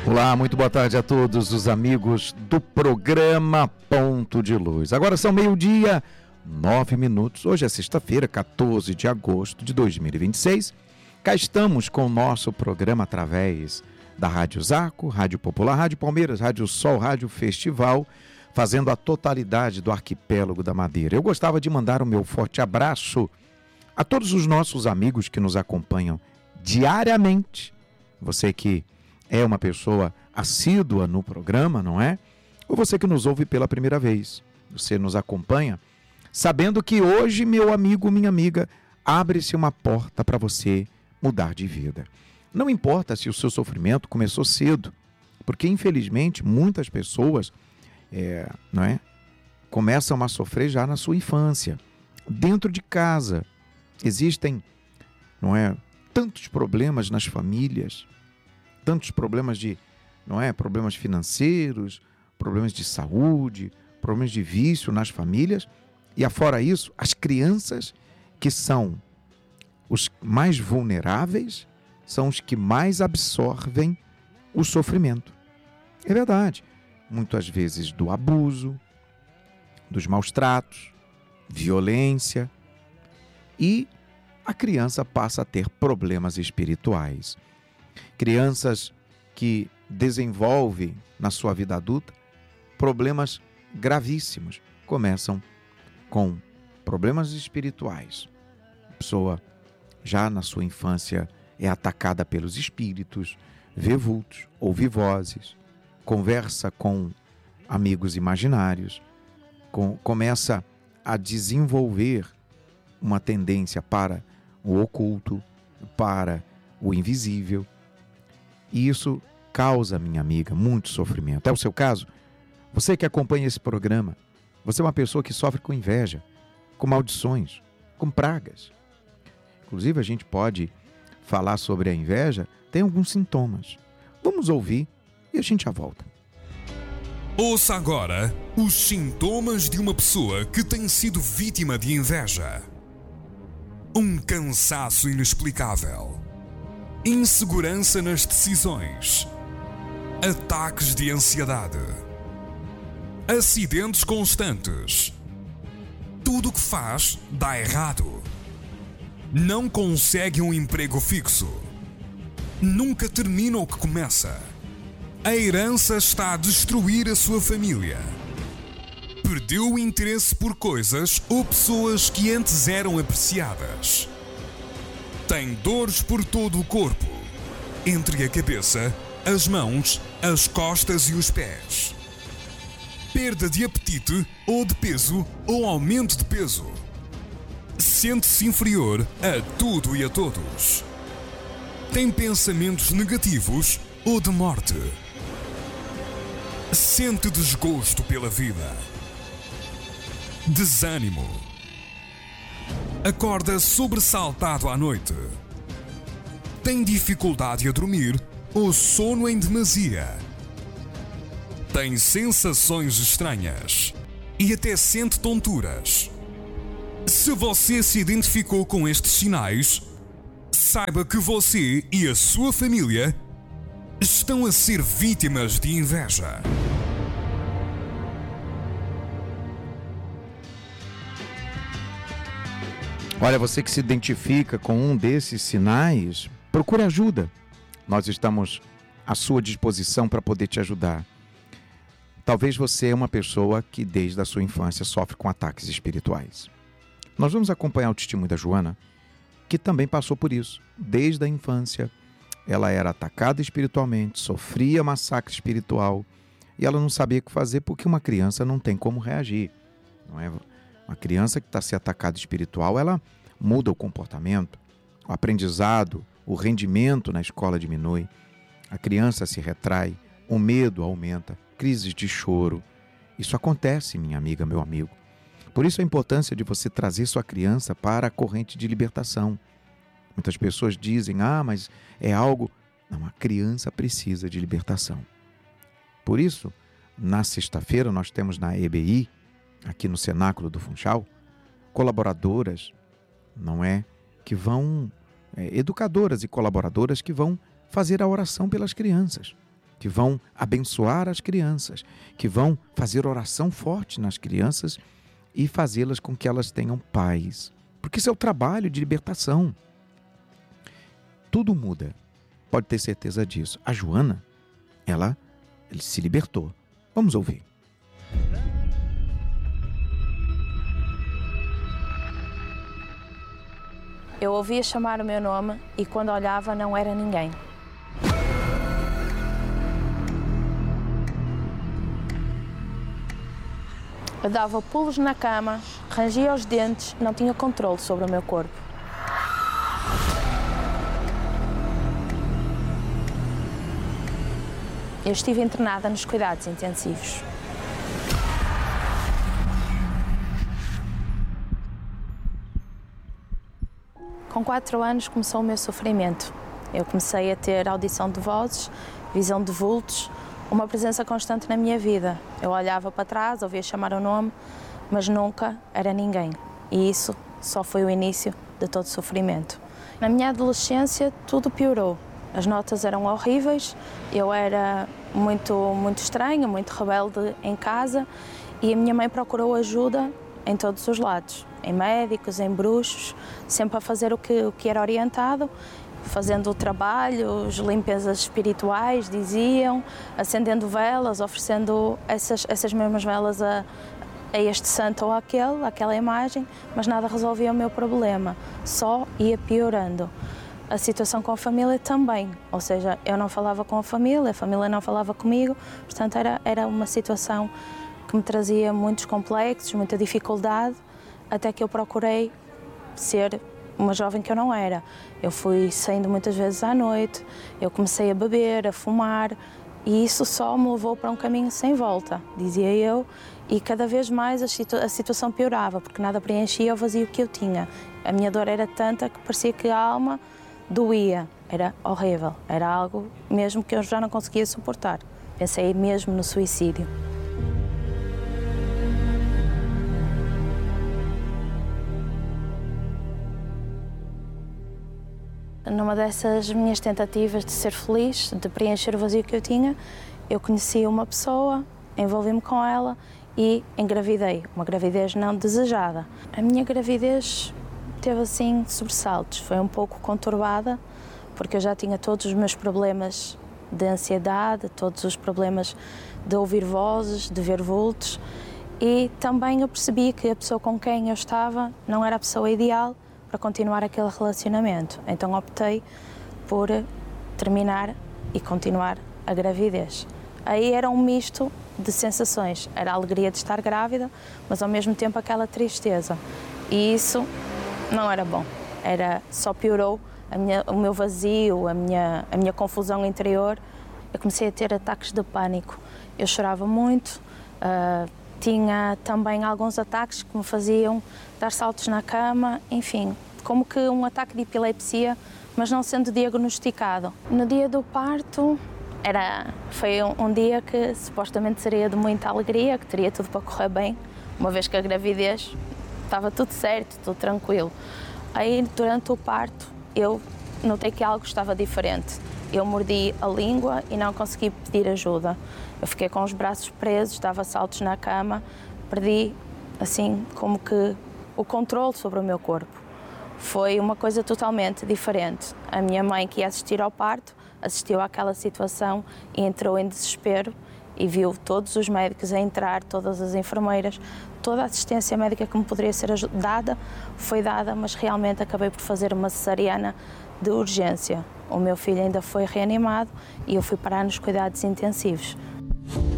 Olá, muito boa tarde a todos os amigos do programa Ponto de Luz. Agora são 12h, 9 minutos. Hoje é sexta-feira, 14 de agosto de 2026. Cá estamos com o nosso programa através da Rádio Zaco, Rádio Popular, Rádio Palmeiras, Rádio Sol, Rádio Festival, fazendo a totalidade do arquipélago da Madeira. Eu gostava de mandar o meu forte abraço a todos os nossos amigos que nos acompanham diariamente. Você que é uma pessoa assídua no programa, não é? Ou você que nos ouve pela primeira vez. Você nos acompanha sabendo que hoje, meu amigo, minha amiga, abre-se uma porta para você mudar de vida. Não importa se o seu sofrimento começou cedo, porque infelizmente muitas pessoas não é, começam a sofrer já na sua infância. Dentro de casa existem, não é, tantos problemas nas famílias, tantos problemas problemas financeiros, problemas de saúde, problemas de vício nas famílias. E afora isso, as crianças, que são os mais vulneráveis, são os que mais absorvem o sofrimento. É verdade. Muitas vezes do abuso, dos maus tratos, violência, e a criança passa a ter problemas espirituais. Crianças que desenvolvem na sua vida adulta problemas gravíssimos, começam com problemas espirituais. A pessoa já na sua infância é atacada pelos espíritos, vê vultos, ouve vozes, conversa com amigos imaginários, começa a desenvolver uma tendência para o oculto, para o invisível. E isso causa, minha amiga, muito sofrimento. É o seu caso? Você que acompanha esse programa, você é uma pessoa que sofre com inveja, com maldições, com pragas. Inclusive, a gente pode falar sobre a inveja, tem alguns sintomas. Vamos ouvir e a gente já volta. Ouça agora os sintomas de uma pessoa que tem sido vítima de inveja. Um cansaço inexplicável. Insegurança nas decisões. Ataques de ansiedade. Acidentes constantes. Tudo o que faz dá errado. Não consegue um emprego fixo. Nunca termina o que começa. A herança está a destruir a sua família. Perdeu o interesse por coisas ou pessoas que antes eram apreciadas. Tem dores por todo o corpo, entre a cabeça, as mãos, as costas e os pés. Perda de apetite ou de peso ou aumento de peso. Sente-se inferior a tudo e a todos. Tem pensamentos negativos ou de morte. Sente desgosto pela vida. Desânimo. Acorda sobressaltado à noite. Tem dificuldade a dormir ou sono em demasia. Tem sensações estranhas e até sente tonturas. Se você se identificou com estes sinais, saiba que você e a sua família estão a ser vítimas de inveja. Olha, você que se identifica com um desses sinais, procure ajuda. Nós estamos à sua disposição para poder te ajudar. Talvez você é uma pessoa que desde a sua infância sofre com ataques espirituais. Nós vamos acompanhar o testemunho da Joana, que também passou por isso. Desde a infância, ela era atacada espiritualmente, sofria massacre espiritual e ela não sabia o que fazer porque uma criança não tem como reagir. Não é? Uma criança que está sendo atacada espiritual, ela muda o comportamento, o aprendizado, o rendimento na escola diminui, a criança se retrai, o medo aumenta, crises de choro. Isso acontece, minha amiga, meu amigo. Por isso a importância de você trazer sua criança para a corrente de libertação. Muitas pessoas dizem, mas é algo... Não, a criança precisa de libertação. Por isso, na sexta-feira, nós temos na EBI, aqui no Cenáculo do Funchal, colaboradoras, não é? Que vão, educadoras e colaboradoras que vão fazer a oração pelas crianças, que vão abençoar as crianças, que vão fazer oração forte nas crianças e fazê-las com que elas tenham paz. Porque isso é o trabalho de libertação. Tudo muda. Pode ter certeza disso. A Joana, ela se libertou. Vamos ouvir. Eu ouvia chamar o meu nome e quando olhava não era ninguém. Eu dava pulos na cama, rangia os dentes, não tinha controle sobre o meu corpo. Eu estive internada nos cuidados intensivos. Com 4 anos começou o meu sofrimento. Eu comecei a ter audição de vozes, visão de vultos, uma presença constante na minha vida. Eu olhava para trás, ouvia chamar o nome, mas nunca era ninguém. E isso só foi o início de todo o sofrimento. Na minha adolescência tudo piorou. As notas eram horríveis, eu era muito estranha, muito rebelde em casa e a minha mãe procurou ajuda em todos os lados, em médicos, em bruxos, sempre a fazer o que era orientado, fazendo trabalhos, limpezas espirituais, diziam, acendendo velas, oferecendo essas mesmas velas a este santo ou àquela imagem, mas nada resolvia o meu problema, só ia piorando. A situação com a família também, ou seja, eu não falava com a família não falava comigo, portanto era uma situação que me trazia muitos complexos, muita dificuldade, até que eu procurei ser uma jovem que eu não era. Eu fui saindo muitas vezes à noite, eu comecei a beber, a fumar, e isso só me levou para um caminho sem volta, dizia eu, e cada vez mais a situação piorava, porque nada preenchia o vazio que eu tinha. A minha dor era tanta que parecia que a alma doía, era horrível, era algo mesmo que eu já não conseguia suportar. Pensei mesmo no suicídio. Numa dessas minhas tentativas de ser feliz, de preencher o vazio que eu tinha, eu conheci uma pessoa, envolvi-me com ela e engravidei, uma gravidez não desejada. A minha gravidez teve assim sobressaltos, foi um pouco conturbada, porque eu já tinha todos os meus problemas de ansiedade, todos os problemas de ouvir vozes, de ver vultos, e também eu percebi que a pessoa com quem eu estava não era a pessoa ideal para continuar aquele relacionamento. Então optei por terminar e continuar a gravidez. Aí era um misto de sensações, era a alegria de estar grávida, mas ao mesmo tempo aquela tristeza. E isso não era bom, só piorou o meu vazio, a minha confusão interior. Eu comecei a ter ataques de pânico, eu chorava muito, tinha também alguns ataques que me faziam dar saltos na cama, enfim, como que um ataque de epilepsia, mas não sendo diagnosticado. No dia do parto, foi um dia que supostamente seria de muita alegria, que teria tudo para correr bem, uma vez que a gravidez estava tudo certo, tudo tranquilo. Aí, durante o parto, eu notei que algo estava diferente. Eu mordi a língua e não consegui pedir ajuda. Eu fiquei com os braços presos, dava saltos na cama, perdi, assim, como que o controle sobre o meu corpo. Foi uma coisa totalmente diferente. A minha mãe, que ia assistir ao parto, assistiu àquela situação e entrou em desespero e viu todos os médicos a entrar, todas as enfermeiras, toda a assistência médica que me poderia ser dada, foi dada, mas realmente acabei por fazer uma cesariana de urgência. O meu filho ainda foi reanimado e eu fui parar nos cuidados intensivos.